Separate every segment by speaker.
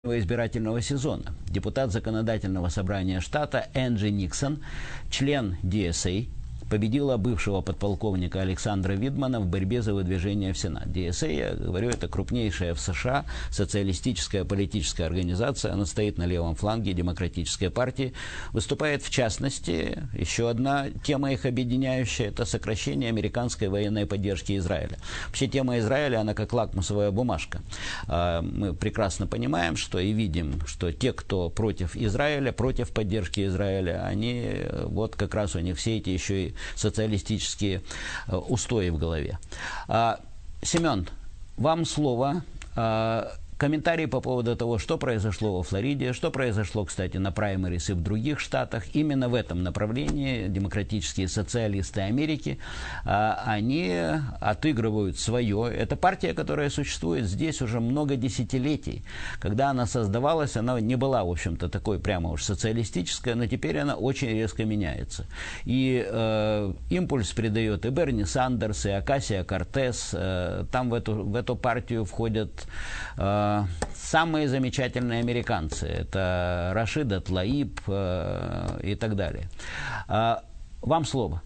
Speaker 1: избирательного сезона. Депутат законодательного собрания штата Энджи Никсон, член DSA, победила бывшего подполковника Александра Видмана в борьбе за выдвижение в Сенат. DSA, я говорю, это крупнейшая в США социалистическая политическая организация. Она стоит на левом фланге Демократической партии. Выступает, в частности, еще одна тема их объединяющая, это сокращение американской военной поддержки Израиля. Вообще тема Израиля, она как лакмусовая бумажка. Мы прекрасно понимаем, что и видим, что те, кто против Израиля, против поддержки Израиля, они, вот как раз у них все эти еще и социалистические устои в голове. Семен, вам слово. Комментарии по поводу того, что произошло во Флориде, что произошло, кстати, на праймерис и в других штатах. Именно в этом направлении демократические социалисты Америки, они отыгрывают свое. Это партия, которая существует здесь уже много десятилетий. Когда она создавалась, она не была, в общем-то, такой прямо уж социалистическая, но теперь она очень резко меняется. И импульс придает и Берни Сандерс, и Окасио-Кортес. Там в эту партию входят самые замечательные американцы. Это Рашид Тлаиб и так далее. Вам слово.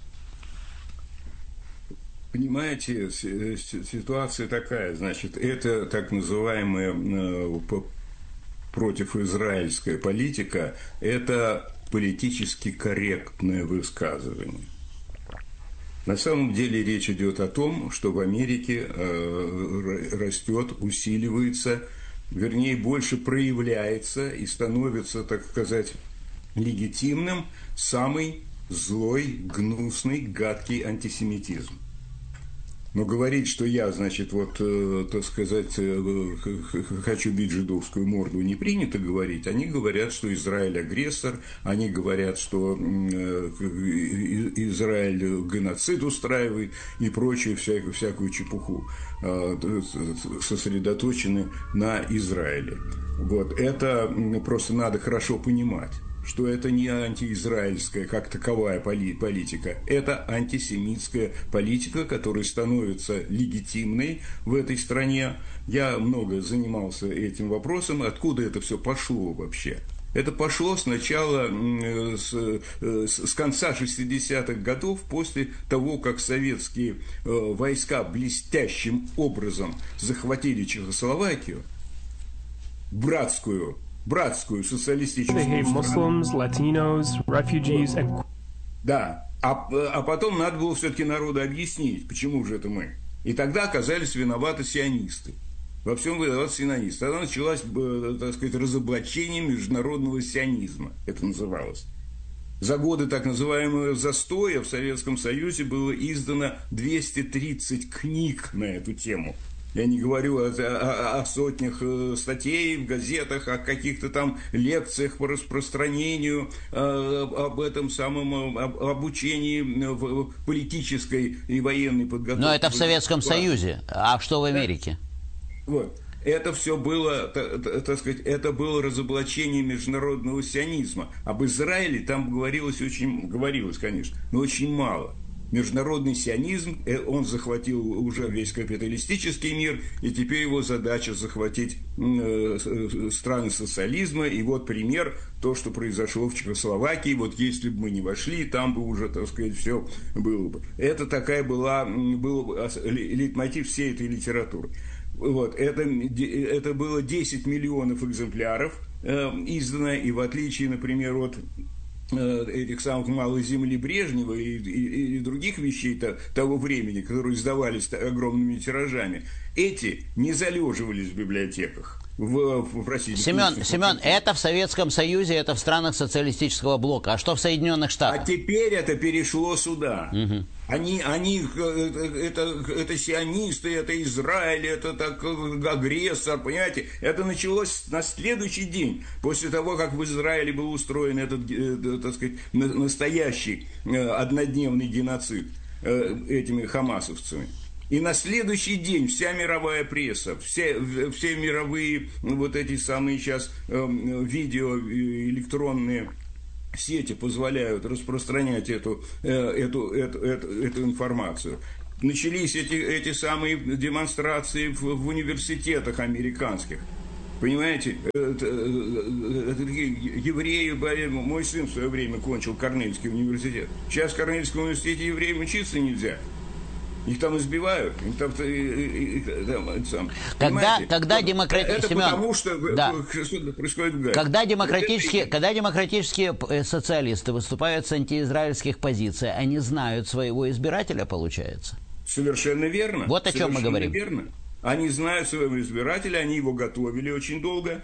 Speaker 2: Понимаете, ситуация такая, значит, это так называемая противоизраильская политика, это политически корректное высказывание. На самом деле речь идет о том, что в Америке растет, усиливается, вернее, больше проявляется и становится, так сказать, легитимным самый злой, гнусный, гадкий антисемитизм. Но говорить, что я, значит, вот, так сказать, хочу бить жидовскую морду, не принято говорить. Они говорят, что Израиль агрессор, они говорят, что Израиль геноцид устраивает и прочую всякую чепуху, сосредоточены на Израиле. Вот. Это просто надо хорошо понимать, что это не антиизраильская как таковая политика, это антисемитская политика, которая становится легитимной в этой стране. Я много занимался этим вопросом, откуда это все пошло вообще. Это пошло сначала с конца 60-х годов, после того, как советские войска блестящим образом захватили Чехословакию, братскую социалистическую
Speaker 3: Muslims, Latinos, refugees and...
Speaker 2: Да, а потом надо было все-таки народу объяснить, почему же это мы. И тогда оказались виноваты сионисты. Во всем виноваты сионисты. Тогда началось, так сказать, разоблачение международного сионизма, это называлось. За годы так называемого застоя в Советском Союзе было издано 230 книг на эту тему. Я не говорю о сотнях статей в газетах, о каких-то там лекциях по распространению, об этом самом обучении в политической и военной подготовке.
Speaker 1: Но это в Советском Союзе. А что в Америке?
Speaker 2: Вот. Это все было, так сказать, это было разоблачение международного сионизма. Об Израиле там говорилось, конечно, но очень мало. Международный сионизм, он захватил уже весь капиталистический мир, и теперь его задача захватить страны социализма. И вот пример, то, что произошло в Чехословакии. Вот если бы мы не вошли, там бы уже, так сказать, все было бы. Это был лейтмотив всей этой литературы. Вот, это было 10 миллионов экземпляров издано, и в отличие, например, от этих самых «Малой земли» Брежнева и других вещей того времени, которые издавались огромными тиражами, эти не залеживались в библиотеках.
Speaker 1: Семен, это в Советском Союзе, это в странах социалистического блока. А что в Соединенных Штатах?
Speaker 2: А теперь это перешло сюда.
Speaker 1: Угу.
Speaker 2: Это сионисты, это Израиль, это агрессор, понимаете? Это началось на следующий день, после того, как в Израиле был устроен этот, так сказать, настоящий однодневный геноцид этими хамасовцами. И на следующий день вся мировая пресса, все мировые вот эти самые сейчас видео электронные сети позволяют распространять эту информацию. Начались эти самые демонстрации в университетах американских. Понимаете, евреи, мой сын в свое время кончил Корнельский университет. Сейчас в Корнельском университете евреям учиться нельзя. Их там избивают, их там
Speaker 1: когда демократические...
Speaker 2: Это потому, что происходит в Газе.
Speaker 1: Когда демократические социалисты выступают с антиизраильских позиций, они знают своего избирателя, получается?
Speaker 2: Совершенно верно.
Speaker 1: Вот о чем мы говорим.
Speaker 2: Верно. Они знают своего избирателя, они его готовили очень долго.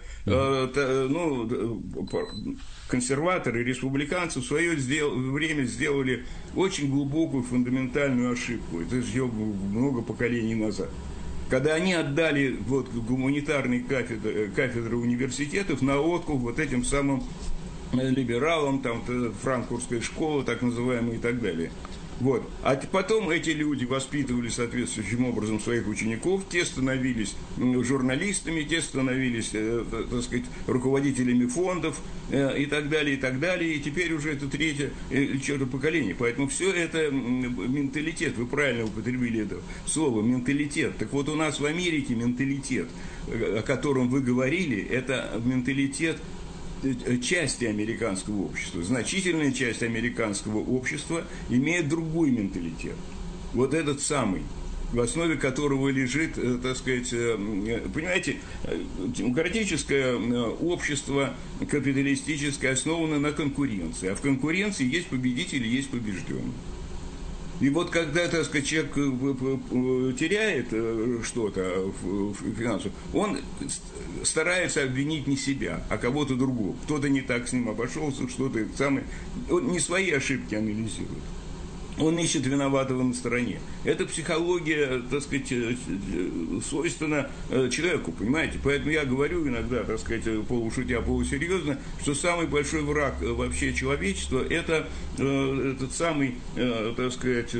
Speaker 2: Консерваторы, республиканцы в свое время сделали очень глубокую фундаментальную ошибку. Это сделано много поколений назад. Когда они отдали гуманитарные кафедры университетов на откуп вот этим самым либералам, там, франкфуртская школа, так называемая, и так далее. Вот. А потом эти люди воспитывали соответствующим образом своих учеников, те становились журналистами, те становились, так сказать, руководителями фондов и так далее, и так далее. И теперь уже это третье поколение. Поэтому все это менталитет, вы правильно употребили это слово, менталитет. Так вот у нас в Америке менталитет, о котором вы говорили, это менталитет части американского общества. Значительная часть американского общества имеет другой менталитет. Вот этот самый, в основе которого лежит, так сказать, понимаете, демократическое общество, капиталистическое, основано на конкуренции. А в конкуренции есть победители, есть побежденные. И вот когда, так сказать, человек теряет что-то финансово, он старается обвинить не себя, а кого-то другого. Кто-то не так с ним обошелся, что-то самое... Он не свои ошибки анализирует. Он ищет виноватого на стороне. Это психология, так сказать, свойственна человеку, понимаете? Поэтому я говорю иногда, так сказать, полушутя, полусерьезно, что самый большой враг вообще человечества – это этот самый, так сказать,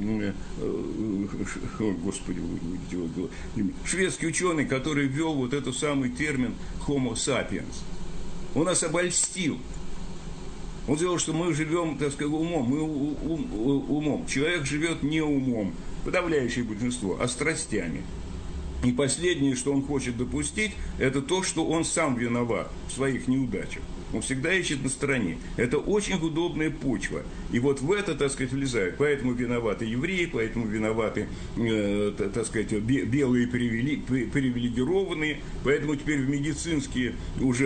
Speaker 2: господи, шведский ученый, который ввел вот этот самый термин «homo sapiens». Он нас обольстил. Он сказал, что мы живем, так сказать, умом. Мы умом. Человек живет не умом, подавляющее большинство, а страстями. И последнее, что он хочет допустить, это то, что он сам виноват в своих неудачах. Он всегда ищет на стороне. Это очень удобная почва. И вот в это, так сказать, влезает. Поэтому виноваты евреи, поэтому виноваты, так сказать, белые привилегированные. Поэтому теперь в медицинские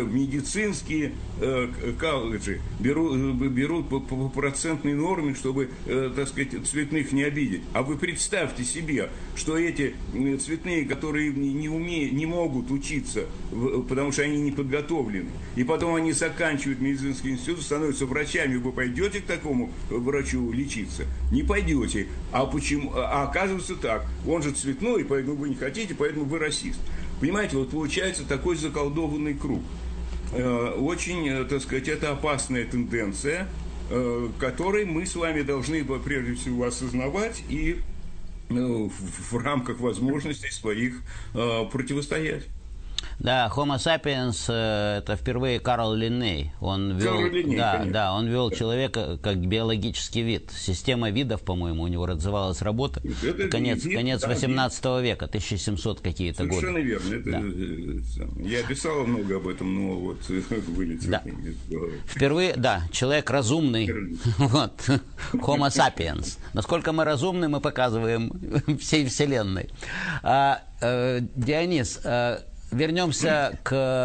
Speaker 2: колледжи берут по процентной норме, чтобы, так сказать, цветных не обидеть. А вы представьте себе, что эти цветные, которые не могут учиться, потому что они не подготовлены, и потом они заканчивают медицинский институт, становятся врачами, вы пойдете к такому врачу лечиться? Не пойдете. А почему? А оказывается так. Он же цветной, поэтому вы не хотите, поэтому вы расист. Понимаете, вот получается такой заколдованный круг. Очень, так сказать, это опасная тенденция, которой мы с вами должны прежде всего осознавать и в рамках возможностей своих противостоять.
Speaker 1: Да, Homo sapiens это впервые Карл Линней. Он ввел человека как биологический вид. Система видов, по-моему, у него называлась работа. Конец 18 века, 1700 какие-то годы.
Speaker 2: Совершенно верно. Я писал много об этом, но вот вылетел.
Speaker 1: Да. Впервые, человек разумный. Вот. Homo sapiens. Насколько мы разумны, мы показываем всей Вселенной. Дионис, вернемся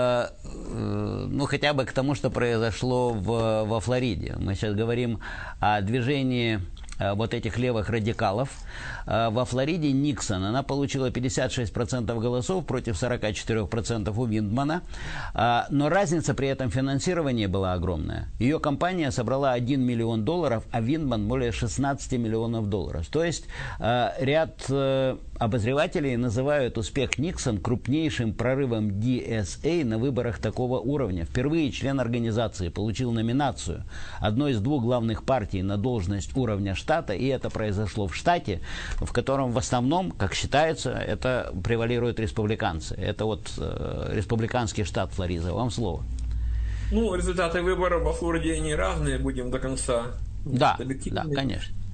Speaker 1: хотя бы к тому, что произошло во Флориде. Мы сейчас говорим о движении вот этих левых радикалов. Во Флориде Никсон, она получила 56% голосов против 44% у Виндмана, но разница при этом финансирования была огромная. Ее компания собрала $1 миллион, а Виндман более 16 миллионов долларов. То есть ряд обозревателей называют успех Никсон крупнейшим прорывом DSA на выборах такого уровня. Впервые член организации получил номинацию одной из двух главных партий на должность уровня штата, и это произошло в штате, в котором в основном, как считается, это превалируют республиканцы. Это вот республиканский штат Флорида. Вам слово.
Speaker 4: Результаты выборов во Флориде, они разные, будем до конца.
Speaker 1: Да, конечно.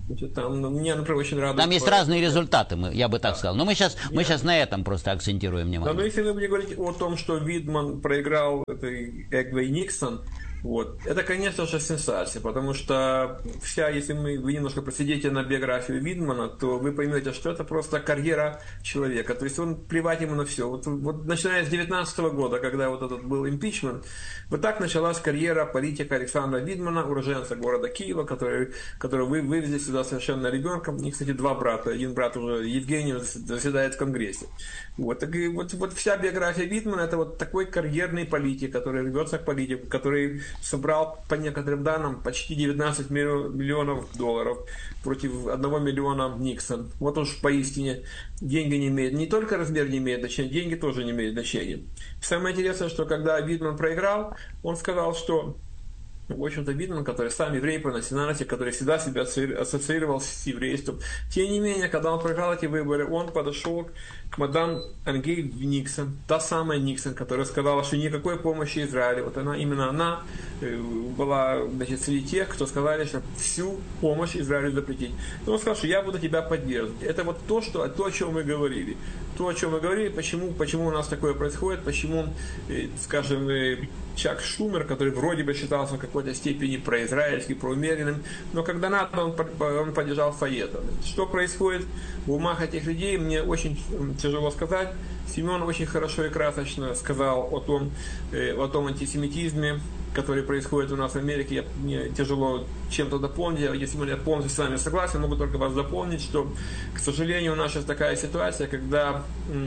Speaker 4: Там, мне, например, очень радует...
Speaker 1: Там есть разные результаты, я бы так сказал. Но мы сейчас на этом просто акцентируем внимание.
Speaker 4: Но если мы будем говорить о том, что Видман проиграл Эгвей Никсон, вот, это, конечно же, сенсация, потому что если вы немножко просидите на биографию Видмана, то вы поймете, что это просто карьера человека. То есть он плевать ему на все. Вот начиная с 2019 года, когда вот этот был импичмент, вот так началась карьера политика Александра Видмана, уроженца города Киева, который вывезли сюда совершенно ребенком. У них, кстати, два брата. Один брат уже, Евгений, заседает в Конгрессе. Вот вся биография Видмана — это вот такой карьерный политик, который рвется к политику, который собрал, по некоторым данным, почти 19 миллионов долларов против 1 миллиона Никсон. Вот уж поистине деньги не имеют, не только размер не имеет значения, деньги тоже не имеют значения. Самое интересное, что когда Видман проиграл, он сказал, что в общем-то, Видман, который сам еврей по национальности, который всегда себя ассоциировал с еврейством. Тем не менее, когда он проиграл эти выборы, он подошел к мадам Ангель Никсон, та самая Никсон, которая сказала, что никакой помощи Израилю. Вот именно она была, значит, среди тех, кто сказали, что всю помощь Израилю запретить. И он сказал, что я буду тебя поддерживать. Это вот то, о чем мы говорили. То, о чем мы говорили, почему у нас такое происходит, почему, скажем, Чак Шумер, который вроде бы считался в какой-то степени произраильским, проумеренным, но когда надо, он поддержал Файета. Что происходит в умах этих людей, мне очень тяжело сказать. Семен очень хорошо и красочно сказал о том антисемитизме, который происходит у нас в Америке. Мне тяжело чем-то дополнить. Если я полностью с вами согласен, могу только вас дополнить, что, к сожалению, у нас сейчас такая ситуация, когда...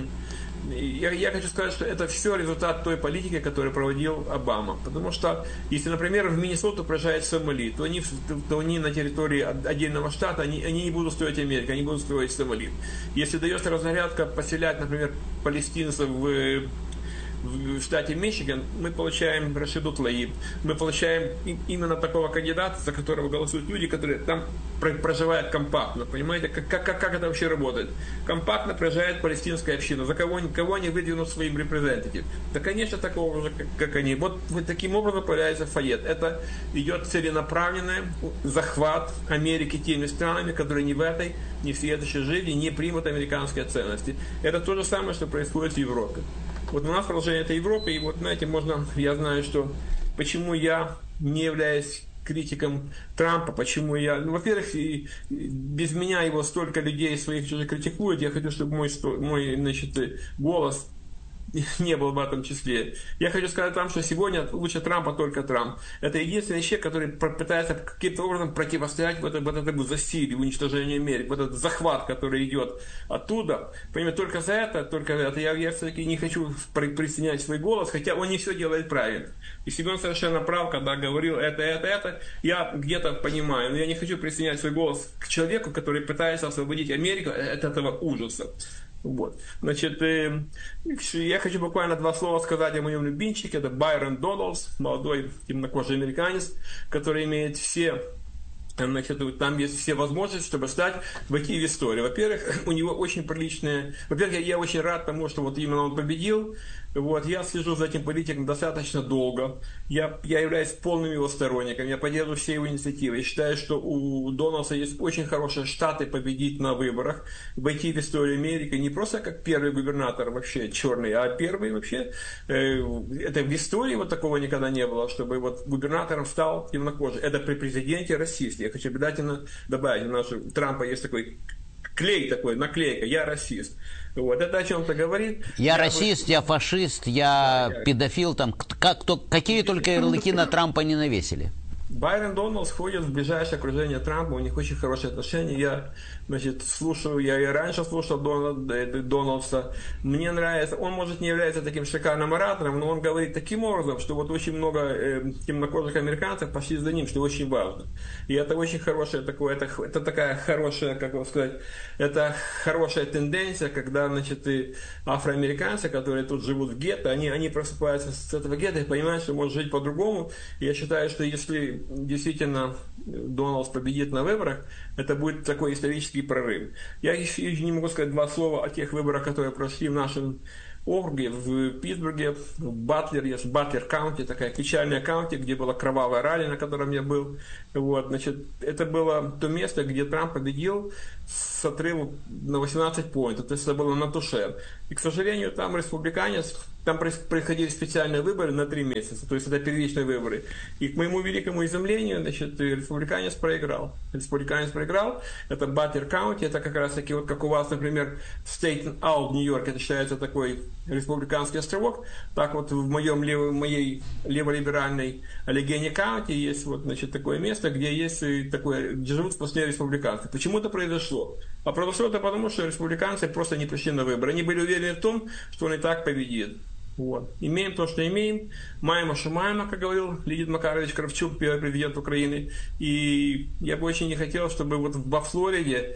Speaker 4: Я хочу сказать, что это все результат той политики, которую проводил Обама. Потому что, если, например, в Миннесоту приезжает Сомали, то они на территории отдельного штата, они не будут строить Америку, они будут строить Сомали. Если дается разнарядка поселять, например, палестинцев в штате Мичиган, мы получаем Рашиду Тлаиб, мы получаем именно такого кандидата, за которого голосуют люди, которые там проживают компактно. Понимаете, как это вообще работает? Компактно проживает палестинская община, за кого они выдвинут своим репрезентативом. Да, конечно, такого же, как они. Вот таким образом появляется Файет. Это идет целенаправленный захват Америки теми странами, которые ни в этой, ни в следующей жизни не примут американские ценности. Это то же самое, что происходит в Европе. Вот у нас продолжение этой Европы, и вот, знаете, я знаю, что почему я не являюсь критиком Трампа, почему во-первых, без меня его столько людей своих уже критикуют, я хочу, чтобы мой значит, голос не был в этом числе. Я хочу сказать вам, что сегодня лучше Трампа только Трамп. Это единственный человек, который пытается каким-то образом противостоять вот этому засилию, уничтожению Америки, вот этот захват, который идет оттуда. Понимаете, только за это я все-таки не хочу присоединять свой голос, хотя он не все делает правильно. И Семен совершенно прав, когда говорил это, я где-то понимаю, но я не хочу присоединять свой голос к человеку, который пытается освободить Америку от этого ужаса. Вот. Значит, я хочу буквально 2 слова сказать о моем любимчике. Это Байрон Доналдс, молодой темнокожий американец, который имеет значит, там есть все возможности, чтобы войти в историю. Во-первых, у него очень приличные... Во-первых, я очень рад тому, что вот именно он победил. Вот, я слежу за этим политиком достаточно долго. Я являюсь полным его сторонником. Я поддерживаю все его инициативы. Я считаю, что у Дональдса есть очень хорошие штаты победить на выборах, войти в историю Америки не просто как первый губернатор вообще черный, а первый вообще. Это в истории вот такого никогда не было, чтобы вот губернатором стал темнокожий. Это при президенте расист. Я хочу обязательно добавить, у Трампа есть такой наклейка «Я расист». Вот, это о чем-то говорит.
Speaker 1: Я расист, я фашист, я педофил, там, какие только ярлыки на Трампа не навесили.
Speaker 4: Байрон Доналдс входит в ближайшее окружение Трампа, у них очень хорошие отношения. Я и раньше слушал Дональдса. Мне нравится, он, может, не является таким шикарным оратором, но он говорит таким образом, что вот очень много темнокожих американцев пошли за ним, что очень важно. И это очень хорошее такое, это такая хорошая, как вам сказать, это хорошая тенденция, когда, значит, и афроамериканцы, которые тут живут в гетто, они просыпаются с этого гетто и понимают, что можно жить по-другому. И я считаю, что если действительно Дональдс победит на выборах, это будет такой исторический прорыв. Я еще не могу сказать 2 слова о тех выборах, которые прошли в нашем округе, в Питтсбурге, в Батлер Каунти, такая печальная каунти, где была кровавая ралли, на котором я был. Вот, значит, это было то место, где Трамп победил с отрывом на 18 поинтов, то есть это было на туше. И, к сожалению, там республиканец, там происходили специальные выборы на 3 месяца, то есть это первичные выборы. И к моему великому изумлению, значит, республиканец проиграл. Это Батлер Каунти, это как раз таки, вот как у вас, например, Стейтен-Аут, Нью-Йорк, это считается такой республиканский островок, так вот в моей левориберальной Аллегени Каунти есть вот, значит, такое место, где есть такое, где живут сплошные республиканцы. Почему это произошло? А произошло это потому, что республиканцы просто не пришли на выборы. Они были уверены в том, что он и так победит. Вот. Имеем то, что имеем. Маємо, что маємо, как говорил Леонид Макарович Кравчук, первый президент Украины. И я бы очень не хотел, чтобы вот во Флориде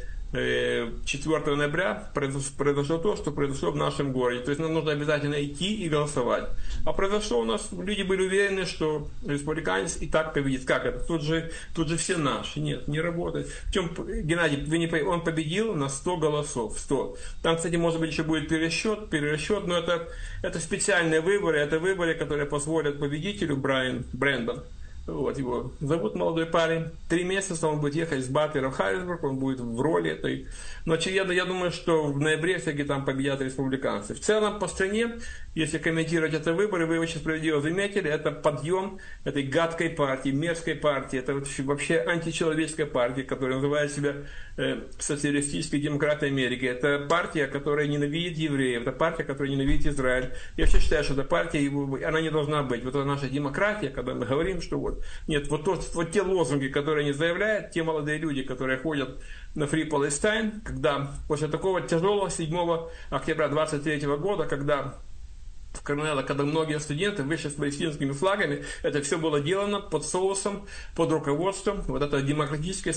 Speaker 4: 4 ноября произошло то, что произошло в нашем городе. То есть нам нужно обязательно идти и голосовать. А произошло у нас, люди были уверены, что республиканец и так победит. Как это? Тут же все наши. Нет, не работает. В чем, Геннадий, он победил на 100 голосов. 100. Там, кстати, может быть, еще будет перерасчет, но это специальные выборы. Это выборы, которые позволят победителю Брэндон. Вот его зовут молодой парень. 3 месяца он будет ехать с Батлера в Харрисбург, он будет в роли этой. Но очевидно, я думаю, что в ноябре все-таки там победят республиканцы. В целом по стране, если комментировать это выборы, вы очень справедливо заметили, это подъем этой гадкой партии, мерзкой партии, это вообще античеловеческая партия, которая называет себя социалистической демократией Америки. Это партия, которая ненавидит евреев, это партия, которая ненавидит Израиль. Я вообще считаю, что эта партия, она не должна быть. Вот это наша демократия, когда мы говорим, что вот нет, вот те лозунги, которые они заявляют, те молодые люди, которые ходят на Free Palestine, когда после такого тяжелого 7 октября 23 года, когда в Корнелло, когда многие студенты вышли с палестинскими флагами, это все было делано под соусом, под руководством вот этого демократической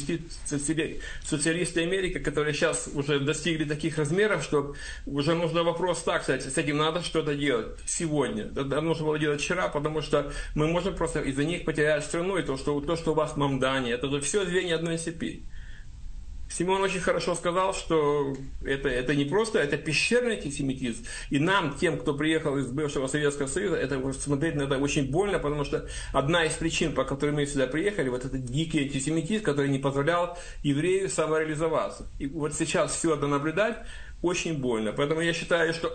Speaker 4: социалисты Америки, которые сейчас уже достигли таких размеров, что уже нужно вопрос так, кстати, с этим надо что-то делать сегодня. Это нужно было делать вчера, потому что мы можем просто из-за них потерять страну, и то, что у вас в Мамдане, это же все звенья одной цепи. Симон очень хорошо сказал, что это не просто, это пещерный антисемитизм. И нам, тем, кто приехал из бывшего Советского Союза, это смотреть на это очень больно, потому что одна из причин, по которой мы сюда приехали, вот этот дикий антисемитизм, который не позволял еврею самореализоваться. И вот сейчас все это наблюдать очень больно. Поэтому я считаю, что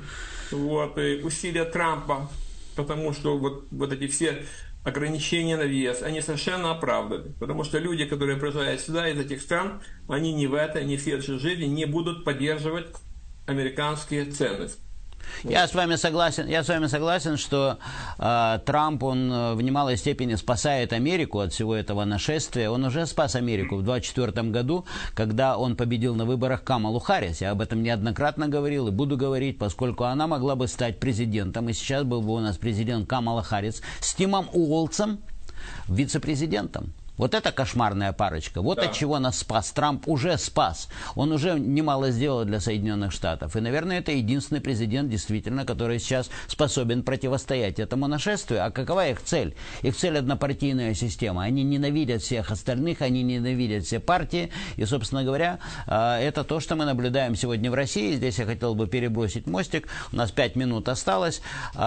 Speaker 4: вот, усилия Трампа, потому что вот эти все ограничения на въезд, они совершенно оправданы. Потому что люди, которые приезжают сюда из этих стран, они ни в этой, ни в следующей жизни не будут поддерживать американские ценности.
Speaker 1: Я с вами согласен, что Трамп, он в немалой степени спасает Америку от всего этого нашествия. Он уже спас Америку в 1924 году, когда он победил на выборах Камалу Харрис. Я об этом неоднократно говорил и буду говорить, поскольку она могла бы стать президентом. И сейчас был бы у нас президент Камала Харрис с Тимом Уолтсом вице-президентом. Вот это кошмарная парочка. Вот от чего нас спас. Трамп уже спас. Он уже немало сделал для Соединенных Штатов. И, наверное, это единственный президент, действительно, который сейчас способен противостоять этому нашествию. А какова их цель? Их цель – однопартийная система. Они ненавидят всех остальных, они ненавидят все партии. И, собственно говоря, это то, что мы наблюдаем сегодня в России. Здесь я хотел бы перебросить мостик. У нас 5 минут осталось.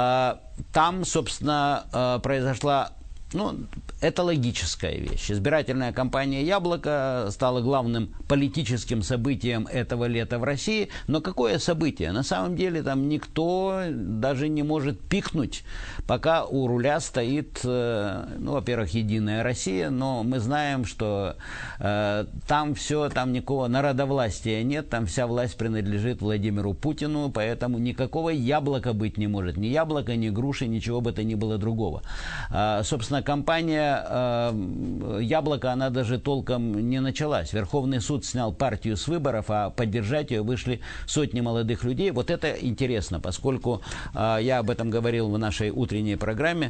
Speaker 1: Там, собственно, произошла... это логическая вещь. Избирательная кампания «Яблоко» стала главным политическим событием этого лета в России. Но какое событие? На самом деле там никто даже не может пикнуть, пока у руля стоит, во-первых, «Единая Россия», но мы знаем, что там никакого народовластия нет, там вся власть принадлежит Владимиру Путину, поэтому никакого яблока быть не может. Ни яблока, ни груши, ничего бы то ни было другого. Собственно, кампания «Яблоко», она даже толком не началась. Верховный суд снял партию с выборов, а поддержать ее вышли сотни молодых людей. Вот это интересно, поскольку я об этом говорил в нашей утренней программе.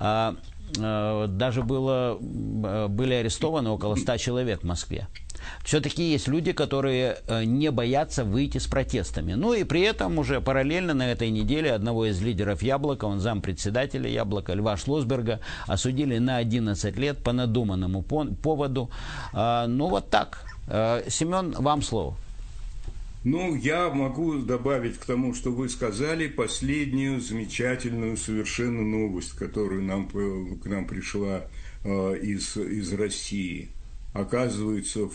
Speaker 1: Даже были арестованы около 100 человек в Москве. Все-таки есть люди, которые не боятся выйти с протестами. Ну и при этом уже параллельно на этой неделе одного из лидеров «Яблока», он зампредседателя «Яблока», Льва Шлосберга, осудили на 11 лет по надуманному поводу. Вот так. Семен, вам слово.
Speaker 2: Ну, я могу добавить к тому, что вы сказали, последнюю замечательную совершенно новость, которая к нам пришла из России. Оказывается,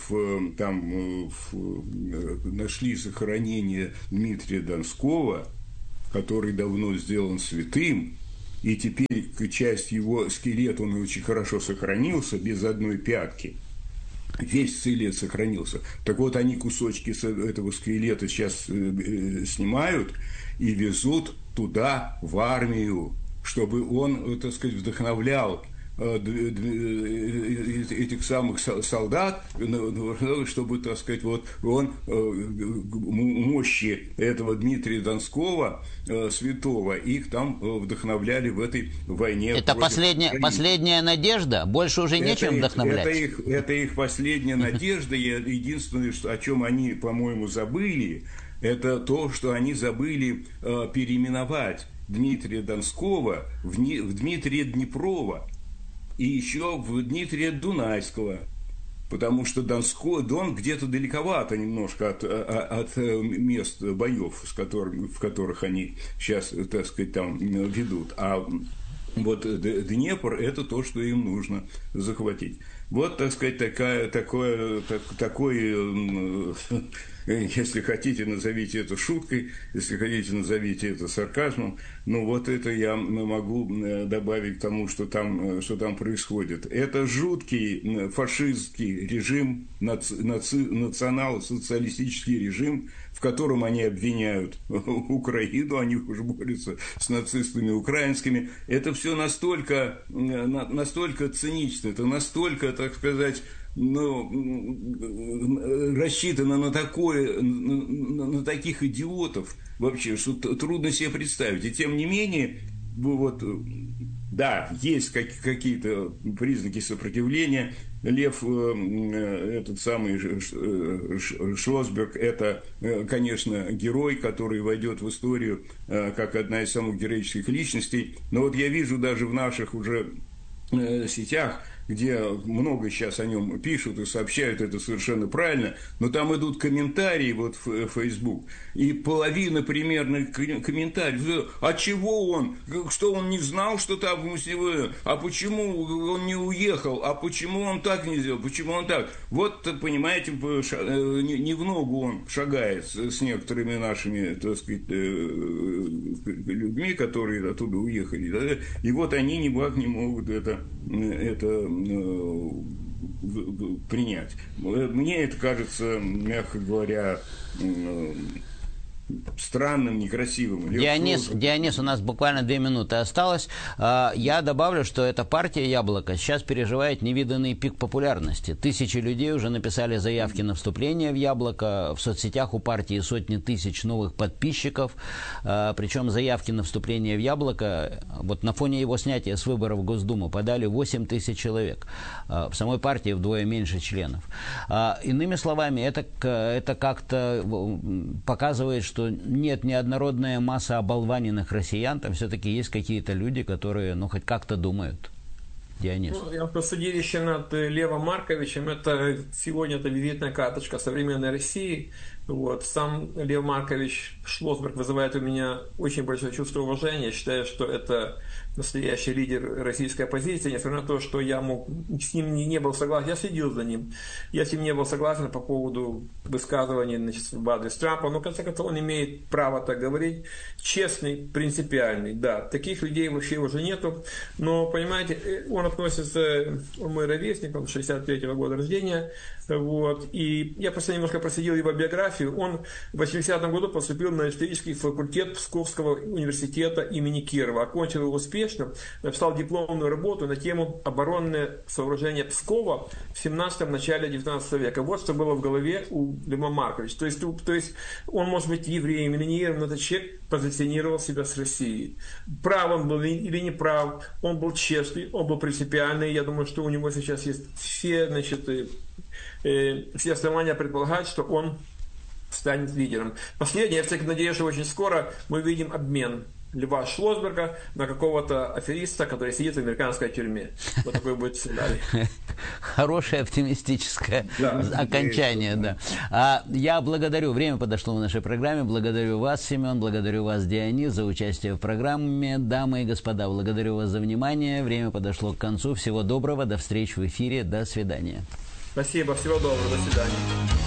Speaker 2: нашли захоронение Дмитрия Донского, который давно сделан святым, и теперь часть его скелета, он очень хорошо сохранился, без одной пятки. Весь скелет сохранился. Так вот, они кусочки этого скелета сейчас снимают и везут туда, в армию, чтобы он, так сказать, вдохновлял этих самых солдат, чтобы, так сказать, вот он мощи этого Дмитрия Донского, святого, их там вдохновляли в этой войне.
Speaker 1: Это последняя надежда? Больше уже нечем вдохновлять?
Speaker 2: Это их последняя надежда. Единственное, о чем они, по-моему, забыли, это то, что они забыли переименовать Дмитрия Донского в Дмитрия Днепрова. И еще в Дмитрия Дунайского, потому что Дон где-то далековато немножко от мест боев, в которых они сейчас, так сказать, там ведут. А вот Днепр – это то, что им нужно захватить. Вот, так сказать, такой, если хотите, назовите это шуткой, если хотите, назовите это сарказмом. Но вот это я могу добавить к тому, что там происходит. Это жуткий фашистский режим, национал-социалистический режим, в котором они обвиняют Украину, они уже борются с нацистами украинскими. Это все настолько цинично, это настолько, так сказать, рассчитано на таких идиотов вообще, что трудно себе представить. И тем не менее, вот, да, есть какие-то признаки сопротивления. Лев, этот самый Шлосберг, это, конечно, герой, который войдет в историю как одна из самых героических личностей. Но вот я вижу даже в наших уже сетях, где много сейчас о нем пишут и сообщают, это совершенно правильно, но там идут комментарии вот в Facebook, и половина примерно комментариев: а чего он? Что он не знал, что там в Мусневе? А почему он не уехал? А почему он так не сделал? Почему он так? Вот, понимаете, не в ногу он шагает с некоторыми нашими, так сказать, людьми, которые оттуда уехали, да? И вот они никак не могут это принять. Мне это кажется, мягко говоря, странным, некрасивым.
Speaker 1: Дионис, у нас буквально 2 минуты осталось. Я добавлю, что эта партия «Яблоко» сейчас переживает невиданный пик популярности. Тысячи людей уже написали заявки на вступление в «Яблоко». В соцсетях у партии сотни тысяч новых подписчиков. Причем заявки на вступление в «Яблоко», вот на фоне его снятия с выборов в Госдуму, подали 8 тысяч человек. В самой партии вдвое меньше членов. Иными словами, это как-то показывает, что нет неоднородная масса оболваненных россиян, там все-таки есть какие-то люди, которые, хоть как-то думают. Дионис.
Speaker 4: Судилище над Левом Марковичем, сегодня это визитная карточка современной России. Вот. Сам Лев Маркович Шлосберг вызывает у меня очень большое чувство уважения. Я считаю, что это настоящий лидер российской оппозиции, несмотря на то, что я с ним не был согласен. Я следил за ним. Я с ним не был согласен по поводу высказываний в адрес Трампа. Но, в конце концов, он имеет право так говорить. Честный, принципиальный. Да, таких людей вообще уже нету. Но, понимаете, он относится, он мой ровесник, он 63-го года рождения. Вот. И я просто немножко проследил его биографию. Он в 80-м году поступил на исторический факультет Псковского университета имени Кирова. Окончил его успешно, написал дипломную работу на тему «Оборонное сооружение Пскова в 17-м начале 19 века». Вот что было в голове у Льва Марковича. То есть он может быть евреем или не евреем, но этот человек позиционировал себя с Россией. Прав он был или не прав, он был честный, он был принципиальный. Я думаю, что у него сейчас есть все основания предполагать, что он станет лидером. Последнее, я все-таки надеюсь, что очень скоро мы видим обмен Льва Шлосберга на какого-то афериста, который сидит в американской тюрьме. Вот такой будет сценарий.
Speaker 1: Хорошее оптимистическое окончание, да. Я благодарю, время подошло в нашей программе, благодарю вас, Семен, благодарю вас, Дионис, за участие в программе. Дамы и господа, благодарю вас за внимание, время подошло к концу. Всего доброго, до встречи в эфире, до свидания.
Speaker 4: Спасибо, всего доброго, до свидания.